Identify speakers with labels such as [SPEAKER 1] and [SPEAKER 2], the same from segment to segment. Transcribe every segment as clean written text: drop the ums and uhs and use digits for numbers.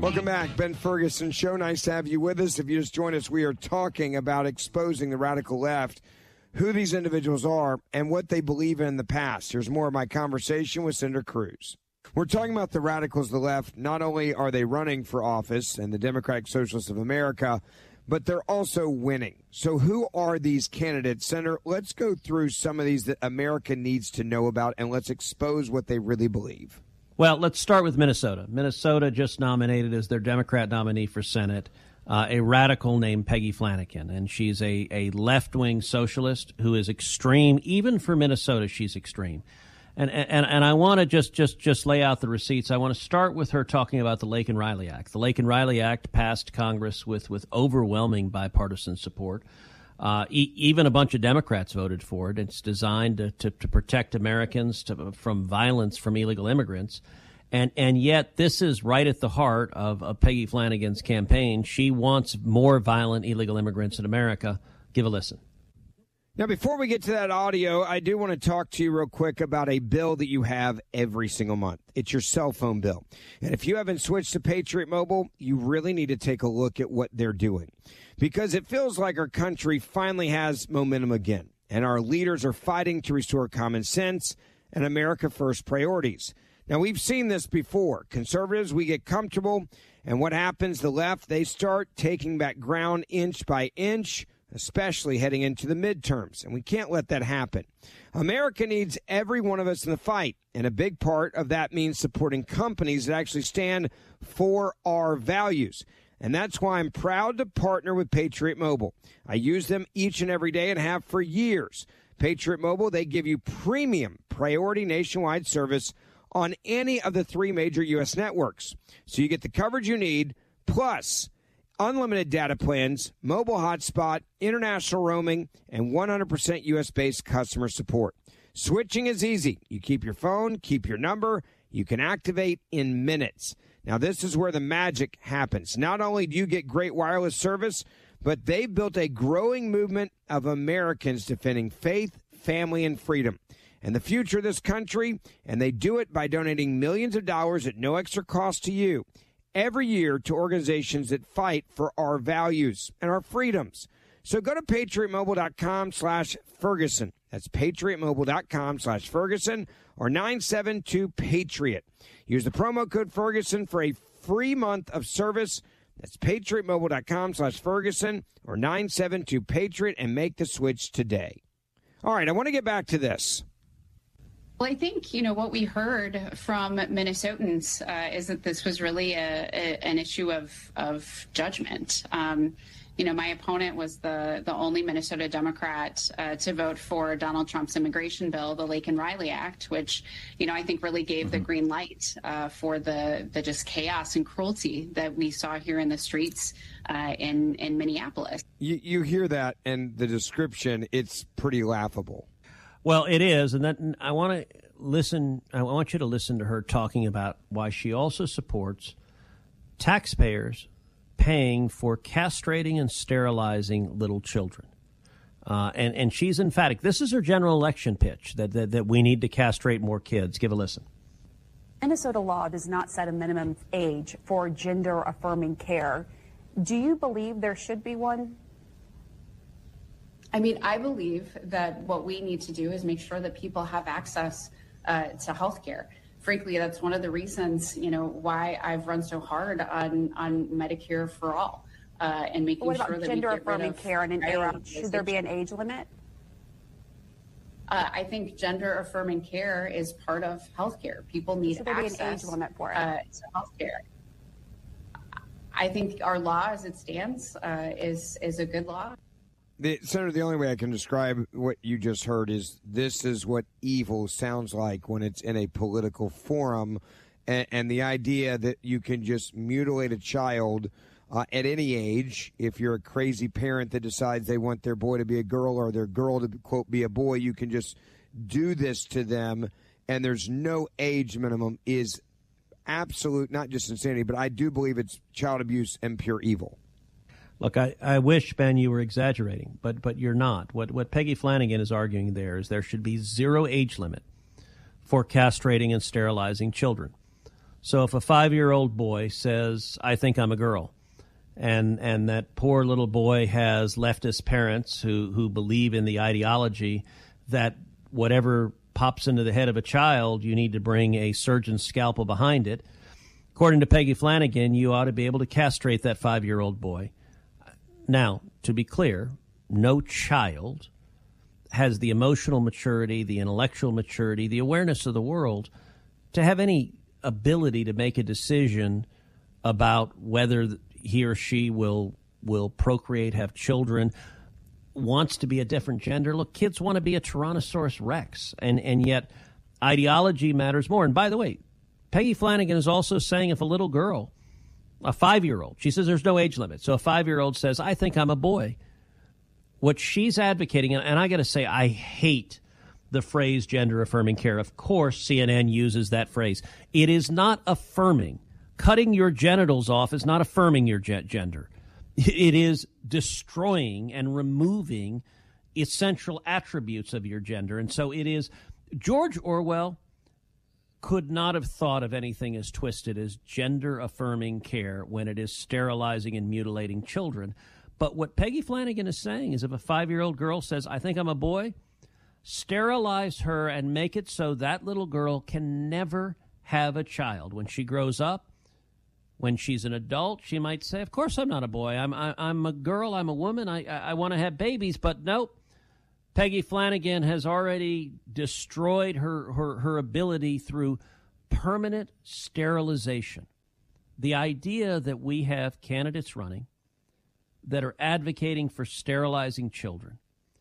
[SPEAKER 1] Welcome back. Ben Ferguson Show. Nice to have you with us. If you just joined us, we are talking about exposing the radical left, who these individuals are, and what they believe in the past. Here's more of my conversation with Senator Cruz. We're talking about the radicals of the left. Not only are they running for office and the Democratic Socialists of America, but they're also winning. So who are these candidates? Senator, let's go through some of these that America needs to know about, and let's expose what they really believe.
[SPEAKER 2] Well, let's start with Minnesota. Minnesota just nominated as their Democrat nominee for Senate a radical named Peggy Flanagan, and she's a left-wing socialist who is extreme. Even for Minnesota, she's extreme. And I want to just lay out the receipts. I want to start with her talking about the Laken Riley Act. The Laken Riley Act passed Congress with overwhelming bipartisan support. Even a bunch of Democrats voted for it. It's designed to protect Americans from violence from illegal immigrants. And yet this is right at the heart of Peggy Flanagan's campaign. She wants more violent illegal immigrants in America. Give a listen.
[SPEAKER 1] Now, before we get to that audio, I do want to talk to you real quick about a bill that you have every single month. It's your cell phone bill. And if you haven't switched to Patriot Mobile, you really need to take a look at what they're doing, because it feels like our country finally has momentum again, and our leaders are fighting to restore common sense and America First priorities. Now, we've seen this before. Conservatives, we get comfortable, and what happens? The left, they start taking back ground inch by inch, especially heading into the midterms, and we can't let that happen. America needs every one of us in the fight, and a big part of that means supporting companies that actually stand for our values. And that's why I'm proud to partner with Patriot Mobile. I use them each and every day and have for years. Patriot Mobile, they give you premium priority nationwide service on any of the 3 major U.S. networks. So you get the coverage you need, plus unlimited data plans, mobile hotspot, international roaming, and 100% U.S.-based customer support. Switching is easy. You keep your phone, keep your number. You can activate in minutes. Now, this is where the magic happens. Not only do you get great wireless service, but they've built a growing movement of Americans defending faith, family, and freedom, and the future of this country, and they do it by donating millions of dollars at no extra cost to you every year to organizations that fight for our values and our freedoms. So go to patriotmobile.com/Ferguson. That's patriotmobile.com/Ferguson or 972-PATRIOT. Use the promo code Ferguson for a free month of service. That's patriotmobile.com/Ferguson or 972-PATRIOT and make the switch today. All right, I want to get back to this.
[SPEAKER 3] Well, I think, what we heard from Minnesotans is that this was really an issue of judgment. My opponent was the only Minnesota Democrat to vote for Donald Trump's immigration bill, the Laken Riley Act, which, I think really gave the green light for the just chaos and cruelty that we saw here in the streets in Minneapolis.
[SPEAKER 1] You hear that, and the description, it's pretty laughable.
[SPEAKER 2] Well, it is, and then I want you to listen to her talking about why she also supports taxpayers paying for castrating and sterilizing little children. And she's emphatic. This is her general election pitch, that we need to castrate more kids. Give a listen.
[SPEAKER 4] Minnesota law does not set a minimum age for gender-affirming care. Do you believe there should be one?
[SPEAKER 3] I believe that what we need to do is make sure that people have access to health care. Frankly, that's one of the reasons, why I've run so hard on Medicare for all and making sure that we get rid of
[SPEAKER 4] gender-affirming care and an age? Should there be an age limit?
[SPEAKER 3] I think gender-affirming care is part of health care. People need access
[SPEAKER 4] be an age limit for it?
[SPEAKER 3] To health care. I think our law as it stands is a good law.
[SPEAKER 1] Senator, the only way I can describe what you just heard is this is what evil sounds like when it's in a political forum, and the idea that you can just mutilate a child at any age. If you're a crazy parent that decides they want their boy to be a girl or their girl to, quote, be a boy, you can just do this to them, and there's no age minimum is absolute, not just insanity, but I do believe it's child abuse and pure evil.
[SPEAKER 2] Look, I wish, Ben, you were exaggerating, but you're not. What Peggy Flanagan is arguing there is there should be zero age limit for castrating and sterilizing children. So if a 5-year-old boy says, I think I'm a girl, and that poor little boy has leftist parents who believe in the ideology that whatever pops into the head of a child, you need to bring a surgeon's scalpel behind it. According to Peggy Flanagan, you ought to be able to castrate that 5-year-old boy. Now, to be clear, no child has the emotional maturity, the intellectual maturity, the awareness of the world to have any ability to make a decision about whether he or she will procreate, have children, wants to be a different gender. Look, kids want to be a Tyrannosaurus Rex, and yet ideology matters more. And by the way, Peggy Flanagan is also saying if a little girl, a 5-year-old, she says there's no age limit. So a 5-year-old says, I think I'm a boy. What she's advocating, and I got to say, I hate the phrase gender-affirming care. Of course, CNN uses that phrase. It is not affirming. Cutting your genitals off is not affirming your gender. It is destroying and removing essential attributes of your gender. And so it is. George Orwell could not have thought of anything as twisted as gender-affirming care when it is sterilizing and mutilating children. But what Peggy Flanagan is saying is if a 5-year-old girl says, I think I'm a boy, sterilize her and make it so that little girl can never have a child. When she grows up, when she's an adult, she might say, of course I'm not a boy. I'm a girl. I'm a woman. I want to have babies. But nope. Peggy Flanagan has already destroyed her ability through permanent sterilization. The idea that we have candidates running that are advocating for sterilizing children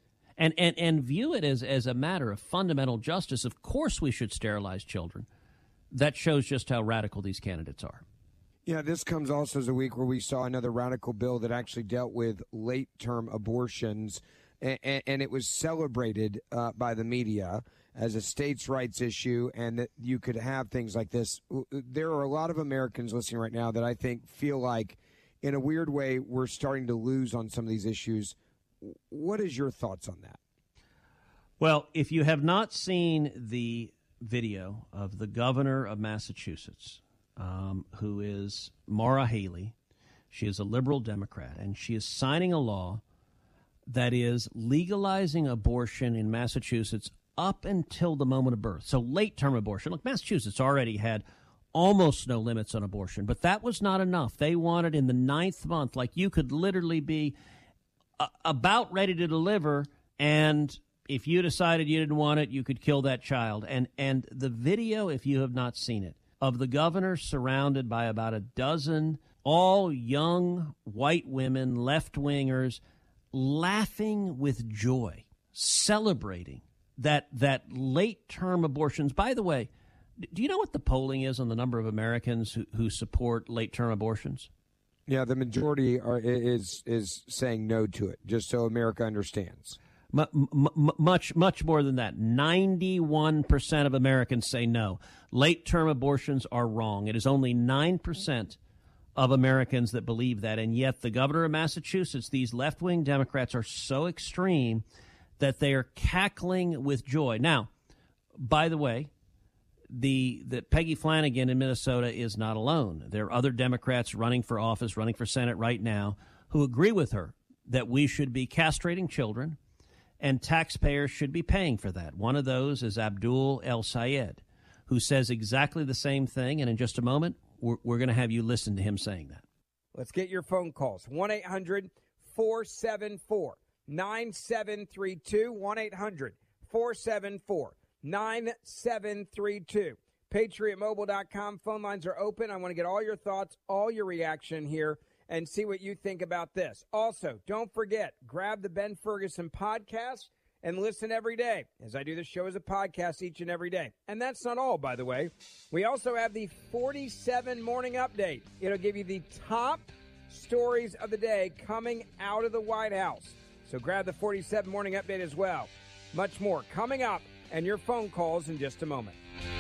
[SPEAKER 2] and view it as a matter of fundamental justice. Of course we should sterilize children. That shows just how radical these candidates are.
[SPEAKER 1] Yeah, this comes also as a week where we saw another radical bill that actually dealt with late-term abortions, and it was celebrated by the media as a states' rights issue, and that you could have things like this. There are a lot of Americans listening right now that I think feel like, in a weird way, we're starting to lose on some of these issues. What is your thoughts on that?
[SPEAKER 2] Well, if you have not seen the video of the governor of Massachusetts, who is Maura Haley. She is a liberal Democrat, and she is signing a law that is legalizing abortion in Massachusetts up until the moment of birth. So late-term abortion. Look, Massachusetts already had almost no limits on abortion, but that was not enough. They wanted in the 9th month, like you could literally be about ready to deliver, and if you decided you didn't want it, you could kill that child. And the video, if you have not seen it, of the governor surrounded by about a dozen, all young white women, left-wingers, laughing with joy, celebrating that late-term abortions. By the way, do you know what the polling is on the number of Americans who support late-term abortions?
[SPEAKER 1] Yeah, the majority is saying no to it, just so America understands.
[SPEAKER 2] Much more than that. 91% of Americans say no. Late-term abortions are wrong. It is only 9% of Americans that believe that, and yet the governor of Massachusetts, these left-wing Democrats are so extreme that they are cackling with joy. Now, by the way, the Peggy Flanagan in Minnesota is not alone. There are other Democrats running for office, running for Senate right now, who agree with her that we should be castrating children, and taxpayers should be paying for that. One of those is Abdul El-Sayed, who says exactly the same thing. And in just a moment, we're going to have you listen to him saying that.
[SPEAKER 1] Let's get your phone calls. 1-800-474-9732. 1-800-474-9732. PatriotMobile.com. Phone lines are open. I want to get all your thoughts, all your reaction here, and see what you think about this. Also, don't forget, grab the Ben Ferguson podcast and listen every day, as I do the show as a podcast each and every day. And that's not all, by the way. We also have the 47 Morning Update. It'll give you the top stories of the day coming out of the White House. So grab the 47 Morning Update as well. Much more coming up, and your phone calls in just a moment.